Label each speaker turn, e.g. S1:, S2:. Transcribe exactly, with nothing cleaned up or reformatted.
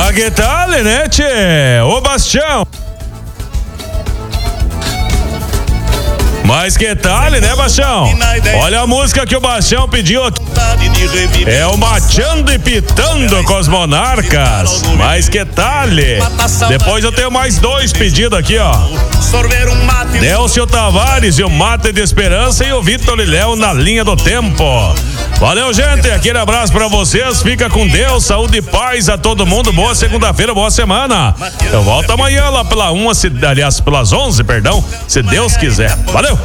S1: Mas que tal, né, tchê? Ô, Bastião. Mas que tal, né, Bastião? Olha a música que o Bastião pediu aqui. É o Machando e Pitando com os Monarcas. Mas que tal? Depois eu tenho mais dois pedidos aqui, ó. Nelson Tavares e o Mate de Esperança e o Vitor e Léo na linha do tempo. Valeu, gente. Aquele abraço pra vocês. Fica com Deus, saúde e paz a todo mundo. Boa segunda-feira, boa semana. Eu volto amanhã lá pela uma, se, aliás, pelas onze, perdão, se Deus quiser. Valeu.